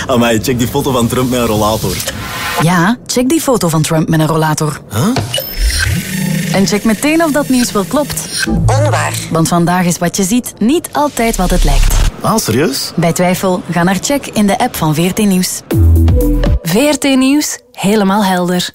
Amai, check die foto van Trump met een rollator. Ja, check die foto van Trump met een rollator. Huh? En check meteen of dat nieuws wel klopt. Onwaar. Want vandaag is wat je ziet niet altijd wat het lijkt. Ah, serieus? Bij twijfel, ga naar check in de app van VRT Nieuws. VRT Nieuws, helemaal helder.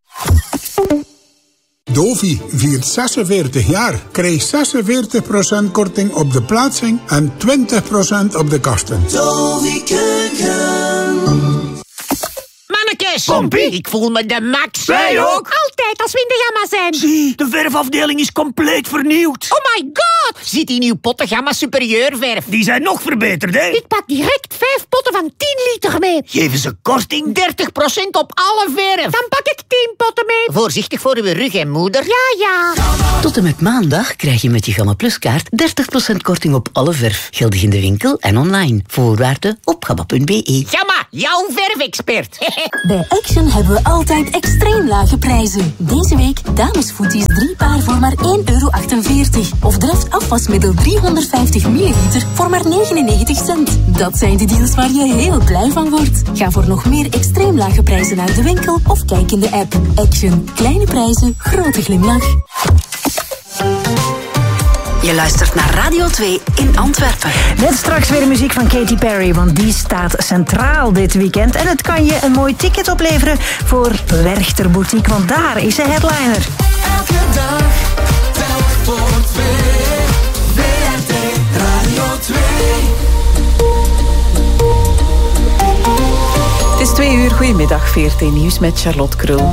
Dovi viert 46 jaar. Krijg 46% korting op de plaatsing en 20% op de kosten. Dovi Keuken. Mannekes! Pompie! Ik voel me de max. Wij ook! Altijd als we in de gamma zijn. Zie, de verfafdeling is compleet vernieuwd. Oh my god! Ziet die nieuw potten gamma superieur verf? Die zijn nog verbeterd, hè? Ik pak direct 5 potten van 10 liter mee. Geven ze korting? 30% op alle verf. Dan pak ik 10 potten mee. Voorzichtig voor uw rug en moeder. Ja. Tot en met maandag krijg je met je Gamma Plus kaart 30% korting op alle verf. Geldig in de winkel en online. Voorwaarden op gamma.be. Gamma, jouw verfexpert. Bij Action hebben we altijd extreem lage prijzen. Deze week damesvoeties 3 paar voor maar €1,48. Of Dreft afwasmiddel 350 ml voor maar 99 cent. Dat zijn de deals waar je heel blij van wordt. Ga voor nog meer extreem lage prijzen naar de winkel of kijk in de app. Action. Kleine prijzen, grote glimlach. Je luistert naar Radio 2 in Antwerpen. Net straks weer muziek van Katy Perry, want die staat centraal dit weekend. En het kan je een mooi ticket opleveren voor Werchter Boutique, want daar is ze headliner. Elke dag, telk voor 2. VRT Radio 2. Het is 2:00, goedemiddag, VRT Nieuws met Charlotte Krul.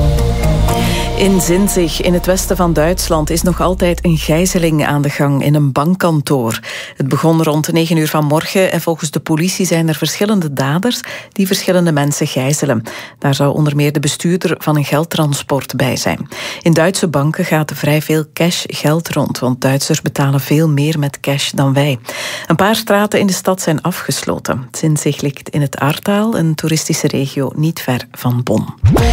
In Zinzig, in het westen van Duitsland, is nog altijd een gijzeling aan de gang in een bankkantoor. Het begon rond 9:00 vanmorgen en volgens de politie zijn er verschillende daders die verschillende mensen gijzelen. Daar zou onder meer de bestuurder van een geldtransport bij zijn. In Duitse banken gaat vrij veel cash geld rond, want Duitsers betalen veel meer met cash dan wij. Een paar straten in de stad zijn afgesloten. Zinzig ligt in het Ahrtal, een toeristische regio niet ver van Bonn.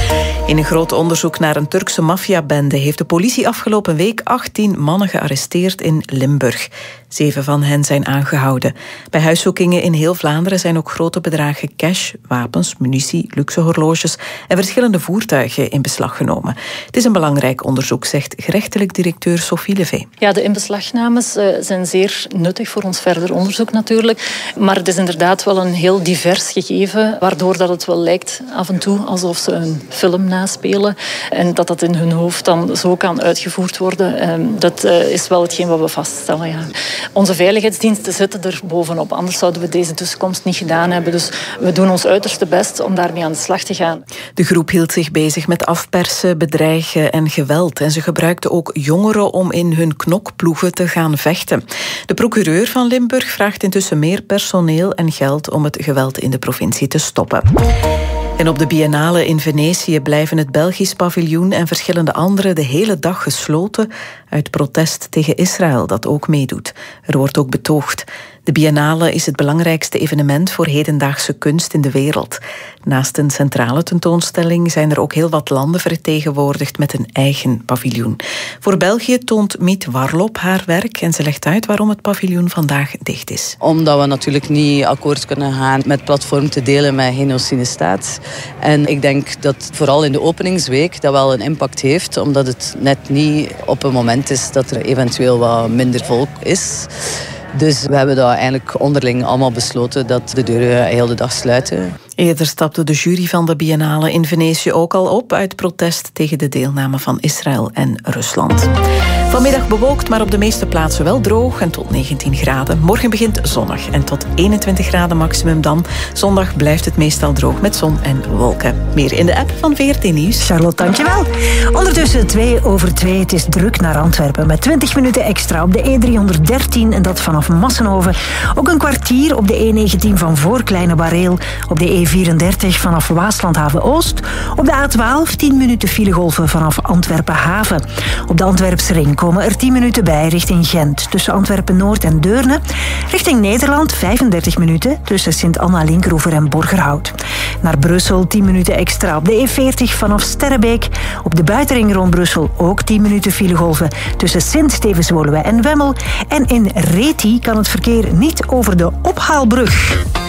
In een groot onderzoek naar een Turkse maffiabende heeft de politie afgelopen week 18 mannen gearresteerd in Limburg. 7 van hen zijn aangehouden. Bij huiszoekingen in heel Vlaanderen zijn ook grote bedragen cash, wapens, munitie, luxe horloges en verschillende voertuigen in beslag genomen. Het is een belangrijk onderzoek, zegt gerechtelijk directeur Sophie Levey. Ja, de inbeslagnames zijn zeer nuttig voor ons verder onderzoek natuurlijk. Maar het is inderdaad wel een heel divers gegeven, waardoor dat het wel lijkt af en toe alsof ze een film naspelen en dat in hun hoofd dan zo kan uitgevoerd worden. Dat is wel hetgeen wat we vaststellen, ja. Onze veiligheidsdiensten zitten er bovenop, anders zouden we deze tussenkomst niet gedaan hebben. Dus we doen ons uiterste best om daarmee aan de slag te gaan. De groep hield zich bezig met afpersen, bedreigen en geweld. En ze gebruikten ook jongeren om in hun knokploegen te gaan vechten. De procureur van Limburg vraagt intussen meer personeel en geld om het geweld in de provincie te stoppen. En op de Biennale in Venetië blijven het Belgisch paviljoen en verschillende andere de hele dag gesloten uit protest tegen Israël, dat ook meedoet. Er wordt ook betoogd. De Biennale is het belangrijkste evenement voor hedendaagse kunst in de wereld. Naast een centrale tentoonstelling zijn er ook heel wat landen vertegenwoordigd met een eigen paviljoen. Voor België toont Miet Warlop haar werk en ze legt uit waarom het paviljoen vandaag dicht is. Omdat we natuurlijk niet akkoord kunnen gaan met het platform te delen met Genocide Staat. En ik denk dat vooral in de openingsweek dat wel een impact heeft, omdat het net niet op een moment is dat er eventueel wat minder volk is. Dus we hebben dat eigenlijk onderling allemaal besloten dat de deuren heel de dag sluiten. Eerder stapte de jury van de Biennale in Venetië ook al op uit protest tegen de deelname van Israël en Rusland. Vanmiddag bewolkt, maar op de meeste plaatsen wel droog en tot 19 graden. Morgen begint zonnig en tot 21 graden maximum dan. Zondag blijft het meestal droog met zon en wolken. Meer in de app van VRT Nieuws. Charlotte, dankjewel. Ondertussen 2:02, het is druk naar Antwerpen. Met 20 minuten extra op de E313 en dat vanaf Massenhoven. Ook een kwartier op de E19 van voor Kleine Bareel. Op de E34 vanaf Waaslandhaven-Oost. Op de A12 10 minuten filegolven vanaf Antwerpen-Haven. Op de Antwerpse ring komen er 10 minuten bij richting Gent. Tussen Antwerpen-Noord en Deurne. Richting Nederland 35 minuten tussen Sint-Anna-Linkeroever en Borgerhout. Naar Brussel 10 minuten extra op de E40 vanaf Sterrebeek. Op de buitenring rond Brussel ook 10 minuten filegolven tussen Sint-Stevens-Woluwe en Wemmel. En in Reti kan het verkeer niet over de ophaalbrug.